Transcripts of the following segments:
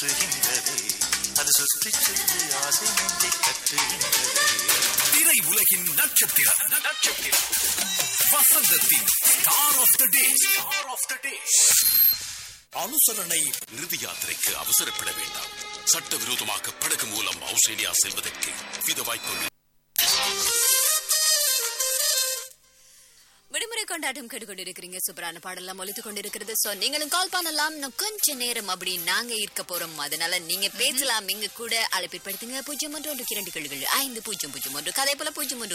அது சுற்றி சுற்றி ஆசை நெஞ்சை கட்டுகின்றதே. திரை உலகின் நட்சத்திரம் வசந்தத்தின் ஸ்டார் ஆஃப் த டே. அனுசரணை. இறுதி யாத்திரைக்கு அவசரப்பட வேண்டாம். சட்டவிரோதமாக படகு மூலம் ஆஸ்திரேலியா செல்வதற்கு வித வாய்ப்புகள். விடுமுறை கொண்டாட்டம் கேட்டுக்கொண்டிருக்கிறீங்க. சூப்பரான பாடலாம் ஒலித்து கொண்டிருக்கிறது. சோ நீங்களும் கால் பண்ணலாம். இன்னும் கொஞ்ச நேரம் அப்படி நாங்க இருக்க போறோம். அதனால நீங்க பேசலாம். எங்க கூட அழைப்பிற்படுத்துங்க 0112250001 கதை போல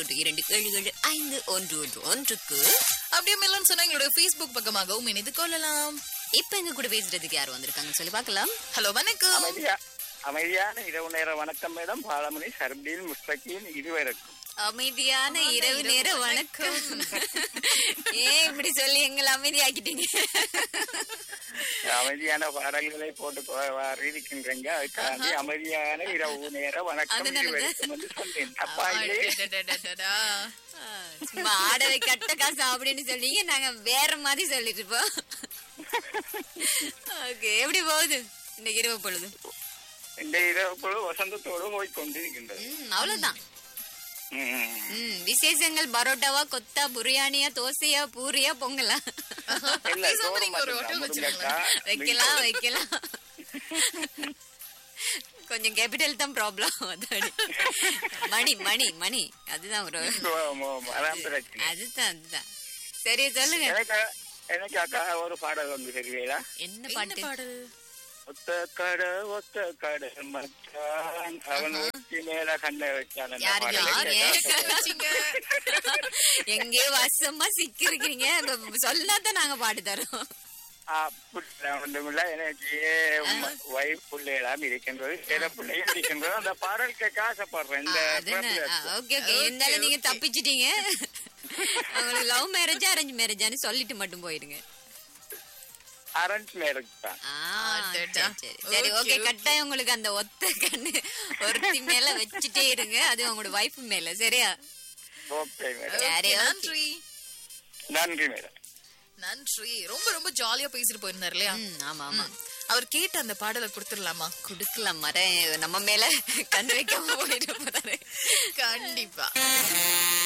0112277511க்கு அப்படியே இல்லைன்னு சொன்னா எங்களுடைய Facebook பக்கமாகவும் இணைந்து கொள்ளலாம். இப்ப எங்க கூட பேசுறதுக்கு யார் வந்திருக்காங்கன்னு சொல்லி பார்க்கலாம். ஹலோ, வணக்கம். அமைதியான இரவு நேர வணக்கம் மேடம். பாலமணி, சர்பீன், முஸ்தகின் இருவருக்கும் அமைதியான இரவு நேர வணக்கம். ஏன் இப்படி சொல்லி எங்களை அமைதியாக்கிட்டீங்க? அமைதியான பாடல்களை போட்டு இருக்கின்றீங்க. அதுக்காண்டி அமைதியான இரவு நேர வணக்கம் இருவருக்கும் வந்து சொன்னேன். தப்பா இல்லையே? சும்மா ஆடவை கட்ட காசு அப்படின்னு சொல்லீங்க. நாங்க வேற மாதிரி சொல்லிட்டு இருப்போம். ஓகே, எப்படி போகுது இந்த இரவு பொழுது? இந்த இரவு பொழுது வசந்தத்தோடு போய் கொண்டிருக்கின்றது. அவ்வளவுதான். விசேஷங்கள் பரோட்டாவா, கொத்தா, பிரியாணியா, தோசையா, பூரியா, பொங்கலா? வைக்கலாம் வைக்கலாம். கொஞ்சம் கேபிட்டல் தான் ப்ராப்ளம். மணி மணி மணி அதுதான் ஒரு அதுதான். சரி சொல்லுங்க. எனக்கு அக்கா ஒரு பாடல் வந்து தெரியுங்களா? என்ன பாட்டு? ஒத்த கடை மச்சான் அவன் ஒத்தி மேல கண்ண வச்சான். எங்கே வசமா சிக்கிருக்கீங்க. சொல்லாதான் நாங்க பாட்டு தரோம். எனக்கு வைஃப் பிள்ளைகளாம் இருக்கின்றது, சில பிள்ளைகள் இருக்கின்றது. அந்த பாடல் கேட்க ஆசைப்படுறேன். இருந்தாலும் நீங்க தப்பிச்சிட்டீங்க. உங்களுக்கு லவ் மேரேஜா அரேஞ்ச் மேரேஜான்னு சொல்லிட்டு மட்டும் போயிடுங்க. அரேஞ்ச் மேரேஜ் தான். சரி, ஓகே. கட்டாயம் உங்களுக்கு அந்த ஒத்த கண்ணு ஒருத்தி மேல வச்சுட்டே இருங்க. அது உங்களோட வைஃப் மேல. சரியா? Okay madam. நன்றி. நன்றி மேடம். நன்றி. ரொம்ப ரொம்ப ஜாலியா பேசிட்டு போயிருந்தாரு இல்லையா? ஆமா ஆமா. அவர் கேட்ட அந்த பாடலை கொடுத்துடலாமா? குடுக்கலாம். நம்ம மேல கண்ணு வைக்காம போயிட்டு போறாரு. கண்டிப்பா.